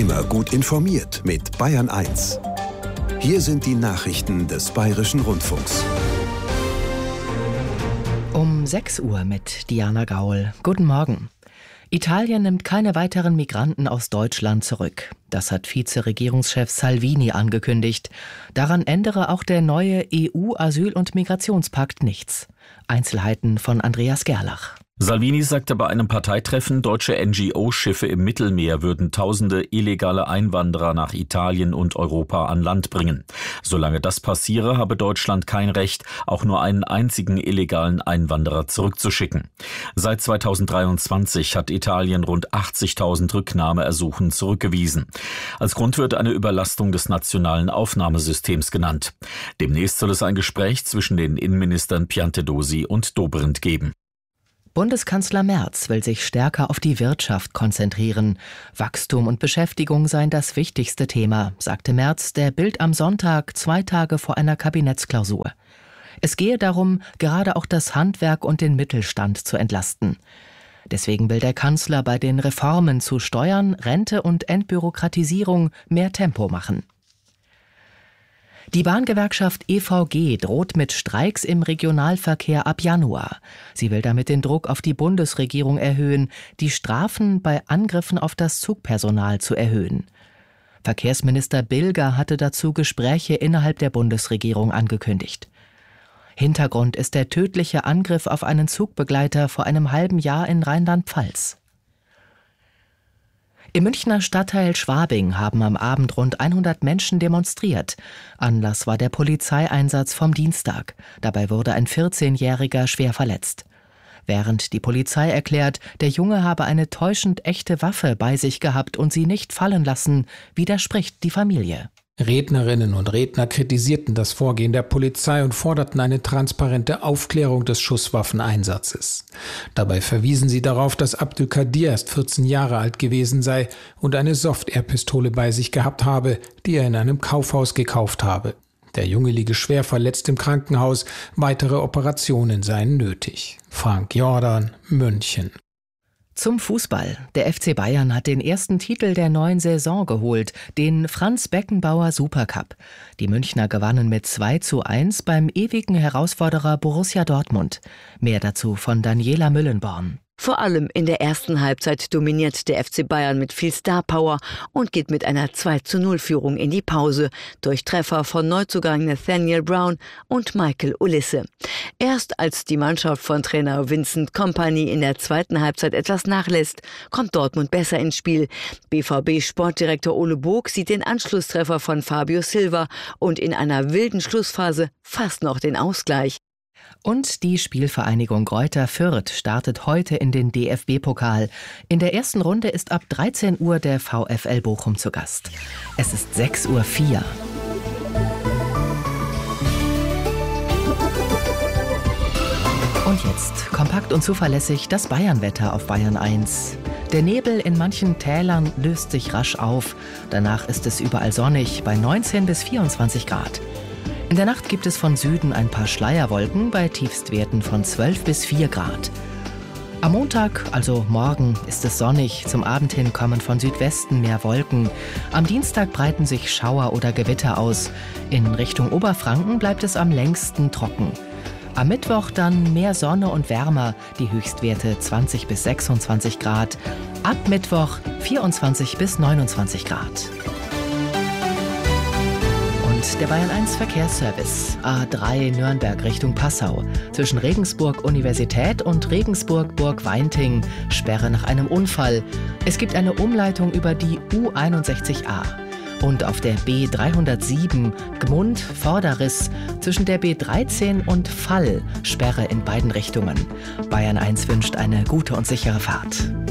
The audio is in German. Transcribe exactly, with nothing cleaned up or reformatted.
Immer gut informiert mit Bayern eins. Hier sind die Nachrichten des Bayerischen Rundfunks. Um sechs Uhr mit Diana Gaul. Guten Morgen. Italien nimmt keine weiteren Migranten aus Deutschland zurück. Das hat Vize-Regierungschef Salvini angekündigt. Daran ändere auch der neue E U-Asyl- und Migrationspakt nichts. Einzelheiten von Andreas Gerlach. Salvini sagte bei einem Parteitreffen, deutsche N G O-Schiffe im Mittelmeer würden tausende illegale Einwanderer nach Italien und Europa an Land bringen. Solange das passiere, habe Deutschland kein Recht, auch nur einen einzigen illegalen Einwanderer zurückzuschicken. Seit zweitausenddreiundzwanzig hat Italien rund achtzigtausend Rücknahmeersuchen zurückgewiesen. Als Grund wird eine Überlastung des nationalen Aufnahmesystems genannt. Demnächst soll es ein Gespräch zwischen den Innenministern Piantedosi und Dobrindt geben. Bundeskanzler Merz will sich stärker auf die Wirtschaft konzentrieren. Wachstum und Beschäftigung seien das wichtigste Thema, sagte Merz der Bild am Sonntag, zwei Tage vor einer Kabinettsklausur. Es gehe darum, gerade auch das Handwerk und den Mittelstand zu entlasten. Deswegen will der Kanzler bei den Reformen zu Steuern, Rente und Entbürokratisierung mehr Tempo machen. Die Bahngewerkschaft E V G droht mit Streiks im Regionalverkehr ab Januar. Sie will damit den Druck auf die Bundesregierung erhöhen, die Strafen bei Angriffen auf das Zugpersonal zu erhöhen. Verkehrsminister Bilger hatte dazu Gespräche innerhalb der Bundesregierung angekündigt. Hintergrund ist der tödliche Angriff auf einen Zugbegleiter vor einem halben Jahr in Rheinland-Pfalz. Im Münchner Stadtteil Schwabing haben am Abend rund hundert Menschen demonstriert. Anlass war der Polizeieinsatz vom Dienstag. Dabei wurde ein vierzehnjähriger schwer verletzt. Während die Polizei erklärt, der Junge habe eine täuschend echte Waffe bei sich gehabt und sie nicht fallen lassen, widerspricht die Familie. Rednerinnen und Redner kritisierten das Vorgehen der Polizei und forderten eine transparente Aufklärung des Schusswaffeneinsatzes. Dabei verwiesen sie darauf, dass Abdülkadir erst vierzehn Jahre alt gewesen sei und eine Soft-Air-Pistole bei sich gehabt habe, die er in einem Kaufhaus gekauft habe. Der Junge liege schwer verletzt im Krankenhaus, weitere Operationen seien nötig. Frank Jordan, München. Zum Fußball. Der F C Bayern hat den ersten Titel der neuen Saison geholt, den Franz Beckenbauer Supercup. Die Münchner gewannen mit zwei zu eins beim ewigen Herausforderer Borussia Dortmund. Mehr dazu von Daniela Müllenborn. Vor allem in der ersten Halbzeit dominiert der F C Bayern mit viel Star-Power und geht mit einer zwei zu null Führung in die Pause durch Treffer von Neuzugang Nathaniel Brown und Michael Olise. Erst als die Mannschaft von Trainer Vincent Kompany in der zweiten Halbzeit etwas nachlässt, kommt Dortmund besser ins Spiel. B V B-Sportdirektor Ole Bog sieht den Anschlusstreffer von Fabio Silva und in einer wilden Schlussphase fast noch den Ausgleich. Und die Spielvereinigung Greuther Fürth startet heute in den D F B-Pokal. In der ersten Runde ist ab dreizehn Uhr der VfL Bochum zu Gast. Es ist sechs Uhr vier. Und jetzt kompakt und zuverlässig das Bayernwetter auf Bayern eins. Der Nebel in manchen Tälern löst sich rasch auf. Danach ist es überall sonnig bei neunzehn bis vierundzwanzig Grad. In der Nacht gibt es von Süden ein paar Schleierwolken bei Tiefstwerten von zwölf bis vier Grad. Am Montag, also morgen, ist es sonnig. Zum Abend hin kommen von Südwesten mehr Wolken. Am Dienstag breiten sich Schauer oder Gewitter aus. In Richtung Oberfranken bleibt es am längsten trocken. Am Mittwoch dann mehr Sonne und wärmer, die Höchstwerte zwanzig bis sechsundzwanzig Grad. Ab Mittwoch vierundzwanzig bis neunundzwanzig Grad. Der Bayern eins Verkehrsservice. A drei Nürnberg Richtung Passau. Zwischen Regensburg Universität und Regensburg Burg-Weinting. Sperre nach einem Unfall. Es gibt eine Umleitung über die U einundsechzig A. Und auf der B dreihundertsieben Gmund Vorderriss zwischen der B dreizehn und Fall. Sperre in beiden Richtungen. Bayern eins wünscht eine gute und sichere Fahrt.